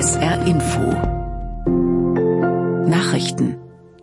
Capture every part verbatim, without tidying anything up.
S R Info Nachrichten.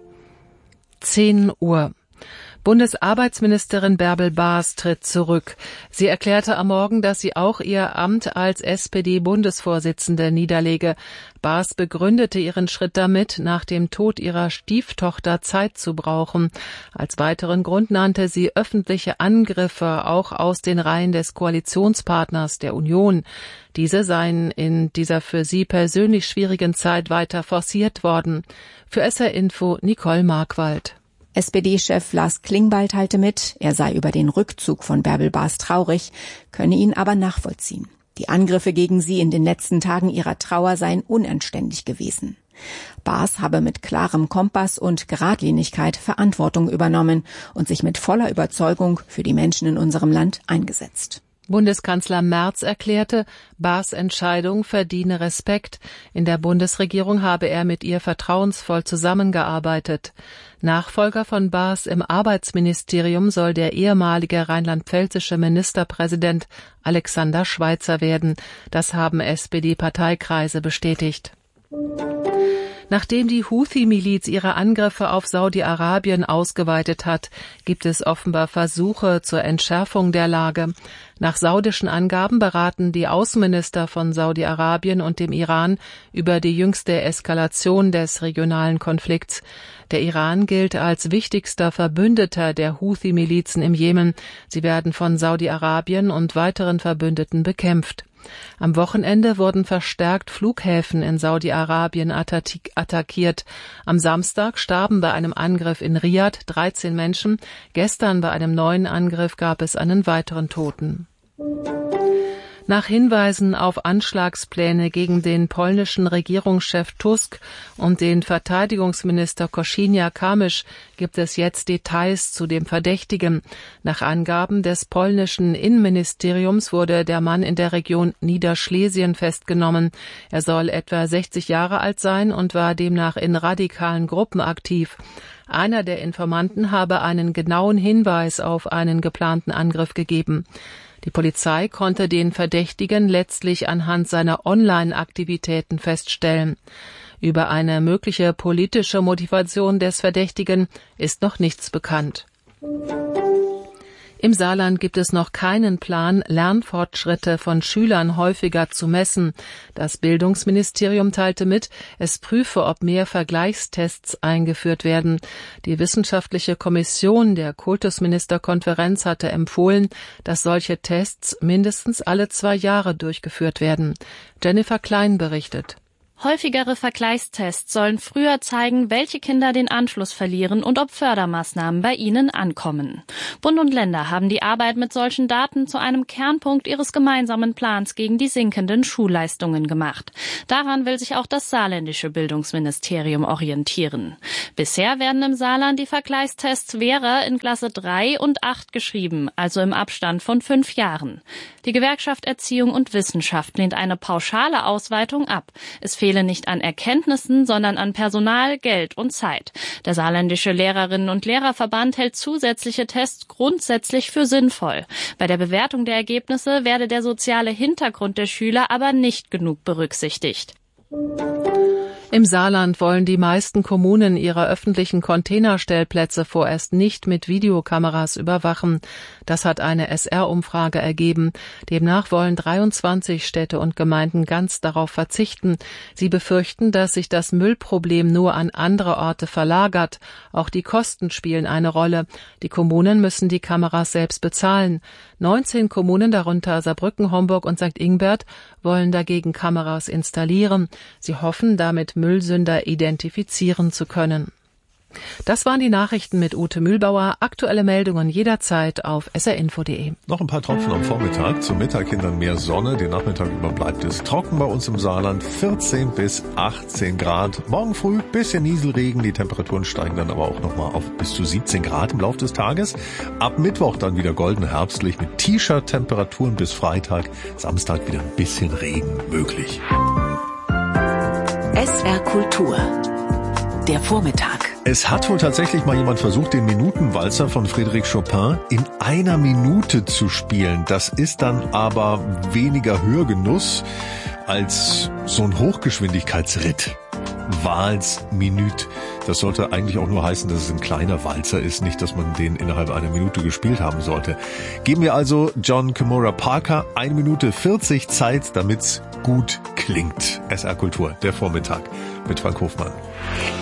zehn Uhr. Bundesarbeitsministerin Bärbel Baas tritt zurück. Sie erklärte am Morgen, dass sie auch ihr Amt als S P D-Bundesvorsitzende niederlege. Baas begründete ihren Schritt damit, nach dem Tod ihrer Stieftochter Zeit zu brauchen. Als weiteren Grund nannte sie öffentliche Angriffe auch aus den Reihen des Koalitionspartners der Union. Diese seien in dieser für sie persönlich schwierigen Zeit weiter forciert worden. Für S R Info Nicole Markwald. S P D-Chef Lars Klingbeil teilte mit, er sei über den Rückzug von Bärbel Baas traurig, könne ihn aber nachvollziehen. Die Angriffe gegen sie in den letzten Tagen ihrer Trauer seien unanständig gewesen. Baas habe mit klarem Kompass und Geradlinigkeit Verantwortung übernommen und sich mit voller Überzeugung für die Menschen in unserem Land eingesetzt. Bundeskanzler Merz erklärte, Baas' Entscheidung verdiene Respekt. In der Bundesregierung habe er mit ihr vertrauensvoll zusammengearbeitet. Nachfolger von Baas im Arbeitsministerium soll der ehemalige rheinland-pfälzische Ministerpräsident Alexander Schweitzer werden. Das haben S P D-Parteikreise bestätigt. Nachdem die Houthi-Miliz ihre Angriffe auf Saudi-Arabien ausgeweitet hat, gibt es offenbar Versuche zur Entschärfung der Lage. Nach saudischen Angaben beraten die Außenminister von Saudi-Arabien und dem Iran über die jüngste Eskalation des regionalen Konflikts. Der Iran gilt als wichtigster Verbündeter der Houthi-Milizen im Jemen. Sie werden von Saudi-Arabien und weiteren Verbündeten bekämpft. Am Wochenende wurden verstärkt Flughäfen in Saudi-Arabien attackiert. Am Samstag starben bei einem Angriff in Riad dreizehn Menschen. Gestern bei einem neuen Angriff gab es einen weiteren Toten. Nach Hinweisen auf Anschlagspläne gegen den polnischen Regierungschef Tusk und den Verteidigungsminister Kosiniak-Kamysz gibt es jetzt Details zu dem Verdächtigen. Nach Angaben des polnischen Innenministeriums wurde der Mann in der Region Niederschlesien festgenommen. Er soll etwa sechzig Jahre alt sein und war demnach in radikalen Gruppen aktiv. Einer der Informanten habe einen genauen Hinweis auf einen geplanten Angriff gegeben. Die Polizei konnte den Verdächtigen letztlich anhand seiner Online-Aktivitäten feststellen. Über eine mögliche politische Motivation des Verdächtigen ist noch nichts bekannt. Im Saarland gibt es noch keinen Plan, Lernfortschritte von Schülern häufiger zu messen. Das Bildungsministerium teilte mit, es prüfe, ob mehr Vergleichstests eingeführt werden. Die wissenschaftliche Kommission der Kultusministerkonferenz hatte empfohlen, dass solche Tests mindestens alle zwei Jahre durchgeführt werden. Jennifer Klein berichtet. Häufigere Vergleichstests sollen früher zeigen, welche Kinder den Anschluss verlieren und ob Fördermaßnahmen bei ihnen ankommen. Bund und Länder haben die Arbeit mit solchen Daten zu einem Kernpunkt ihres gemeinsamen Plans gegen die sinkenden Schulleistungen gemacht. Daran will sich auch das saarländische Bildungsministerium orientieren. Bisher werden im Saarland die Vergleichstests Vera in Klasse drei und acht geschrieben, also im Abstand von fünf Jahren. Die Gewerkschaft Erziehung und Wissenschaft lehnt eine pauschale Ausweitung ab. Es fehlt nicht an Erkenntnissen, sondern an Personal, Geld und Zeit. Der saarländische Lehrerinnen- und Lehrerverband hält zusätzliche Tests grundsätzlich für sinnvoll. Bei der Bewertung der Ergebnisse werde der soziale Hintergrund der Schüler aber nicht genug berücksichtigt. Im Saarland wollen die meisten Kommunen ihre öffentlichen Containerstellplätze vorerst nicht mit Videokameras überwachen. Das hat eine S R-Umfrage ergeben. Demnach wollen dreiundzwanzig Städte und Gemeinden ganz darauf verzichten. Sie befürchten, dass sich das Müllproblem nur an andere Orte verlagert. Auch die Kosten spielen eine Rolle. Die Kommunen müssen die Kameras selbst bezahlen. neunzehn Kommunen, darunter Saarbrücken, Homburg und Sankt Ingbert, wollen dagegen Kameras installieren. Sie hoffen, damit Müllsünder identifizieren zu können. Das waren die Nachrichten mit Ute Mühlbauer. Aktuelle Meldungen jederzeit auf s r info punkt d e. Noch ein paar Tropfen am Vormittag. Zum Mittag hin dann mehr Sonne. Den Nachmittag über bleibt es trocken bei uns im Saarland. vierzehn bis achtzehn Grad. Morgen früh bisschen Nieselregen. Die Temperaturen steigen dann aber auch nochmal auf bis zu siebzehn Grad im Laufe des Tages. Ab Mittwoch dann wieder golden herbstlich mit T-Shirt-Temperaturen bis Freitag. Samstag wieder ein bisschen Regen möglich. S R Kultur. Der Vormittag. Es hat wohl tatsächlich mal jemand versucht, den Minutenwalzer von Frédéric Chopin in einer Minute zu spielen. Das ist dann aber weniger Hörgenuss als so ein Hochgeschwindigkeitsritt. Walzminute. Das sollte eigentlich auch nur heißen, dass es ein kleiner Walzer ist, nicht, dass man den innerhalb einer Minute gespielt haben sollte. Geben wir also John Kimura Parker eine Minute vierzig Zeit, damit's gut klingt. S R Kultur, der Vormittag mit Frank Hofmann.